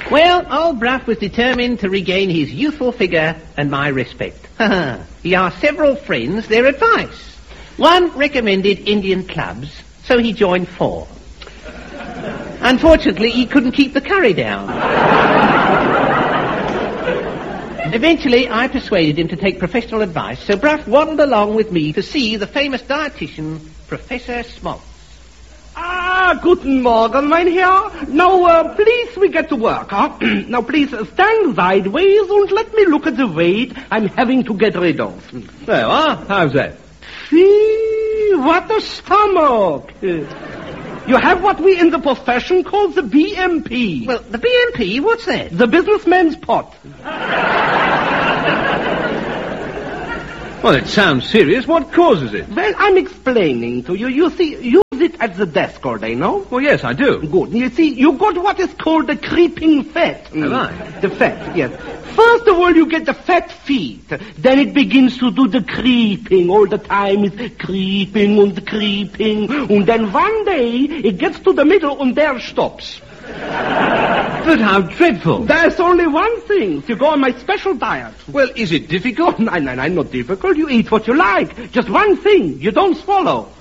Well, old Bruff was determined to regain his youthful figure and my respect. He asked several friends their advice. One recommended Indian clubs, so he joined 4. Unfortunately, he couldn't keep the curry down. Eventually, I persuaded him to take professional advice, so Bruff waddled along with me to see the famous dietitian, Professor Smoltz. Guten Morgen, mein Herr. Now, please, we get to work, huh? Now, please, stand sideways and let me look at the weight I'm having to get rid of. There you are. How's that? See, what a stomach. You have what we in the profession call the BMP. Well, the BMP, what's that? The businessman's pot. Well, it sounds serious. What causes it? Well, I'm explaining to you. You see, use it at the desk all day, no? Well, yes, I do. Good. You see, you got what is called the creeping fat. Have I? The fat, yes. First of all, you get the fat feet. Then it begins to do the creeping. All the time it's creeping and creeping. And then one day, it gets to the middle and there stops. But how dreadful. There's only one thing. You go on my special diet. Well, is it difficult? No, not difficult. You eat what you like. Just one thing. You don't swallow.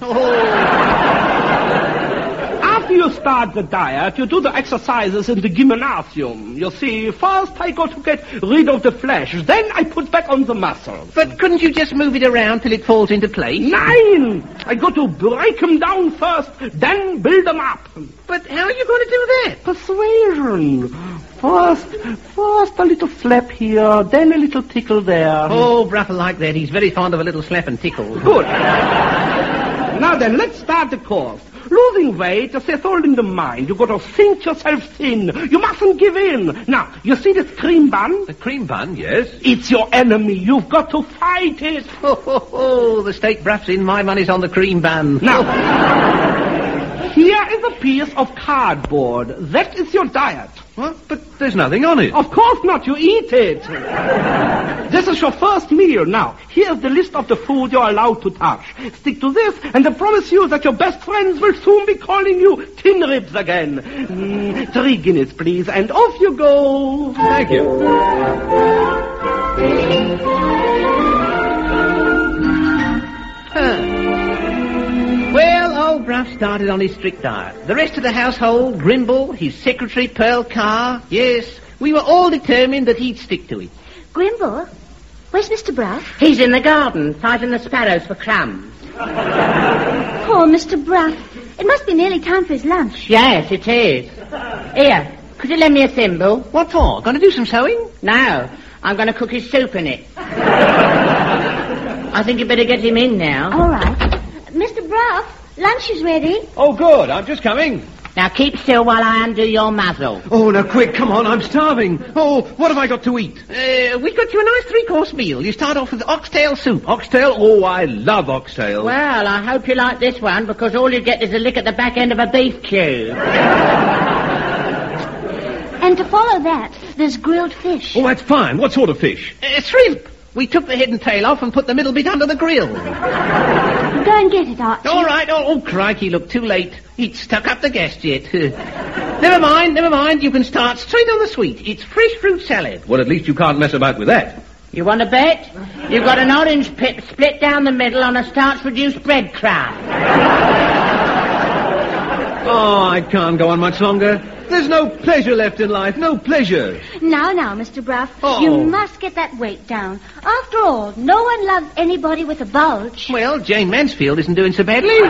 After you start the diet, you do the exercises in the gymnasium. You see, first I go to get rid of the flesh. Then I put back on the muscles. But couldn't you just move it around till it falls into place? Nein! I go to break them down first, then build them up. But how are you going to do that? Persuasion. First a little slap here, then a little tickle there. Oh, Bruff like that. He's very fond of a little slap and tickle. Good. Now then, let's start the course. Losing weight, that's all in the mind. You got to sink yourself thin. You mustn't give in. Now, you see this cream bun? The cream bun, yes. It's your enemy. You've got to fight it. The steak Bruff's in. My money's on the cream bun. Now, here is a piece of cardboard. That is your diet. What? But there's nothing on it. Of course not. You eat it. This is your first meal. Now, here's the list of the food you're allowed to touch. Stick to this, and I promise you that your best friends will soon be calling you tin ribs again. 3 guineas, please, and off you go. Thank you. Well, old Bruff started on his strict diet. The rest of the household, Grimble, his secretary, Pearl Carr, yes, we were all determined that he'd stick to it. Grimble? Where's Mr. Bruff? He's in the garden, fighting the sparrows for crumbs. Poor Mr. Bruff. It must be nearly time for his lunch. Yes, it is. Here, could you lend me a thimble? What for? Going to do some sewing? No, I'm going to cook his soup in it. I think you better get him in now. All right. Mr. Bruff, lunch is ready. Oh, good. I'm just coming. Now keep still while I undo your muzzle. Oh, now quick, come on, I'm starving. Oh, what have I got to eat? We got you a nice 3-course meal. You start off with oxtail soup. Oxtail? Oh, I love oxtail. Well, I hope you like this one, because all you get is a lick at the back end of a beef cube. And to follow that, there's grilled fish. Oh, that's fine. What sort of fish? Shrimp. We took the head and tail off and put the middle bit under the grill. Go and get it, Archie. All right. Oh, crikey, look, too late. He'd stuck up the gas jet. Never mind. You can start straight on the sweet. It's fresh fruit salad. Well, at least you can't mess about with that. You want to bet? You've got an orange pip split down the middle on a starch-reduced breadcrumb. Oh, I can't go on much longer. There's no pleasure left in life, no pleasure. Now, Mr. Bruff, Oh. you must get that weight down. After all, no one loves anybody with a bulge. Well, Jane Mansfield isn't doing so badly.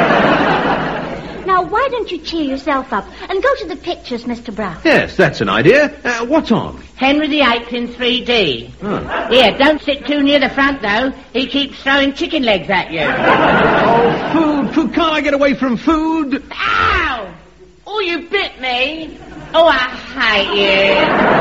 Now, why don't you cheer yourself up and go to the pictures, Mr. Bruff? Yes, that's an idea. What's on? Henry VIII in 3D. Oh. Here, don't sit too near the front, though. He keeps throwing chicken legs at you. Oh, food. Can't I get away from food? Ow! Oh, you bit me. Oh, I hate you.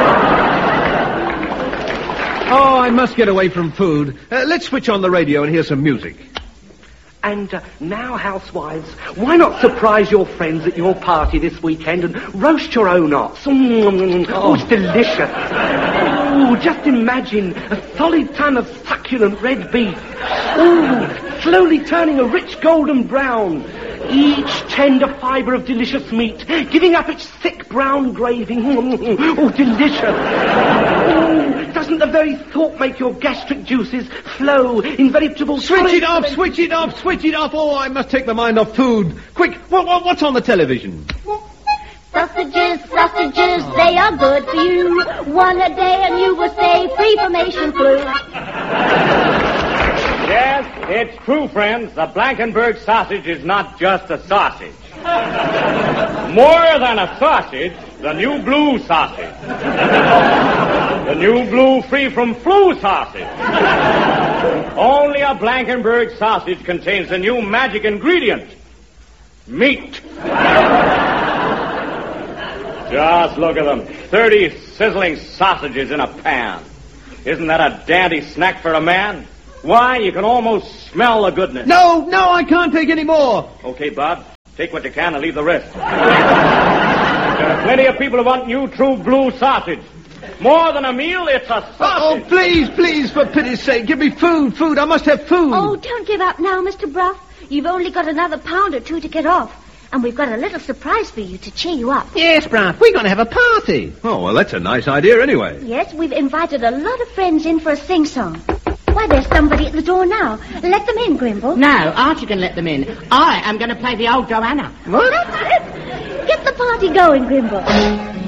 Oh, I must get away from food. Let's switch on the radio and hear some music. And now, housewives, why not surprise your friends at your party this weekend and roast your own ox? Oh, it's delicious. Oh, just imagine a solid ton of succulent red beef. Oh, slowly turning a rich golden brown. Each tender fibre of delicious meat, giving up its thick brown gravy. Oh, delicious. Oh, doesn't the very thought make your gastric juices flow in veritable... Switch it off, switch it off, switch it off. Oh, I must take my mind off food. Quick, what's on the television? Sausages, sausages, they are good for you. One a day and you will stay free from Asian flu. Yes, it's true, friends. The Blankenberg sausage is not just a sausage. More than a sausage, the new blue sausage. The new blue free from flu sausage. Only a Blankenberg sausage contains the new magic ingredient, meat. Just look at them. 30 sizzling sausages in a pan. Isn't that a dandy snack for a man? Why, you can almost smell the goodness. No, I can't take any more. Okay, Bob. Take what you can and leave the rest. There are plenty of people who want new true blue sausage. More than a meal, it's a sausage. Oh, please, for pity's sake, give me food. I must have food. Oh, don't give up now, Mr. Bruff. You've only got another pound or two to get off. And we've got a little surprise for you to cheer you up. Yes, Bruff, we're going to have a party. Oh, well, that's a nice idea anyway. Yes, we've invited a lot of friends in for a sing-song. Why, there's somebody at the door now. Let them in, Grimble. No, Archie can let them in. I am going to play the old Joanna. What? That's it. Get the party going, Grimble.